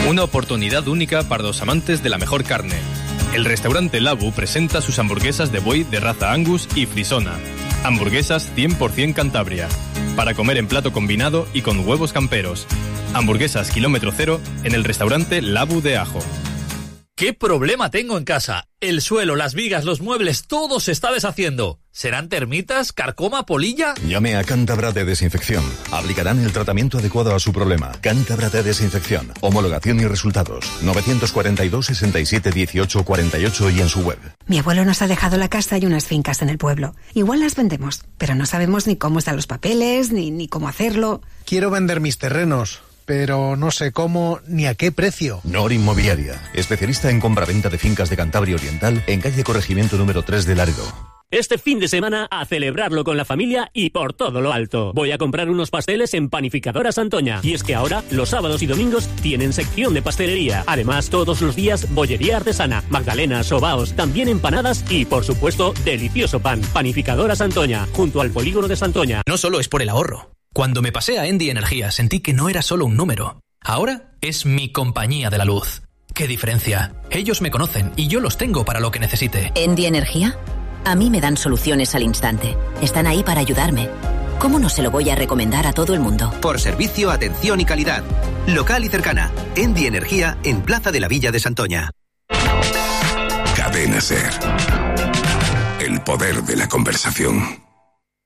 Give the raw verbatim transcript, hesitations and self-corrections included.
Una oportunidad única para los amantes de la mejor carne. El restaurante Labu presenta sus hamburguesas de buey de raza Angus y Frisona. Hamburguesas cien por ciento Cantabria. Para comer en plato combinado y con huevos camperos. Hamburguesas kilómetro cero en el restaurante Labu de Ajo. ¿Qué problema tengo en casa? El suelo, las vigas, los muebles, todo se está deshaciendo. ¿Serán termitas, carcoma, polilla? Llame a Cántabra de Desinfección. Aplicarán el tratamiento adecuado a su problema. Cántabra de Desinfección. Homologación y resultados. novecientos cuarenta y dos, sesenta y siete, dieciocho, cuarenta y ocho y en su web. Mi abuelo nos ha dejado la casa y unas fincas en el pueblo. Igual las vendemos, pero no sabemos ni cómo están los papeles, ni, ni cómo hacerlo. Quiero vender mis terrenos, pero no sé cómo ni a qué precio. Nor Inmobiliaria, especialista en compraventa de fincas de Cantabria Oriental, en calle Corregimiento número tres de Laredo. Este fin de semana a celebrarlo con la familia y por todo lo alto. Voy a comprar unos pasteles en Panificadora Santoña. Y es que ahora, los sábados y domingos, tienen sección de pastelería. Además, todos los días, bollería artesana, magdalenas, sobaos, también empanadas y, por supuesto, delicioso pan. Panificadora Santoña, junto al polígono de Santoña. No solo es por el ahorro. Cuando me pasé a Endy Energía sentí que no era solo un número. Ahora es mi compañía de la luz. ¡Qué diferencia! Ellos me conocen y yo los tengo para lo que necesite. ¿Endy Energía? A mí me dan soluciones al instante. Están ahí para ayudarme. ¿Cómo no se lo voy a recomendar a todo el mundo? Por servicio, atención y calidad. Local y cercana. Endy Energía en Plaza de la Villa de Santoña. Cadena SER. El poder de la conversación.